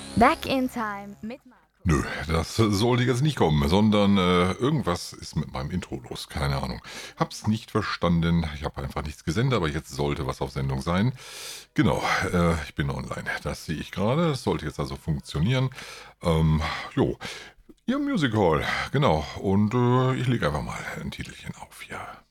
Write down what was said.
Back in Time mit Marco. Nö, das sollte jetzt nicht kommen, sondern irgendwas ist mit meinem Intro los. Keine Ahnung. Hab's nicht verstanden. Ich habe einfach nichts gesendet, aber jetzt sollte was auf Sendung sein. Genau, ich bin online. Das sehe ich gerade. Das sollte jetzt also funktionieren. Jo, Ihr Music Hall, genau. Und ich lege einfach mal ein Titelchen auf, ja.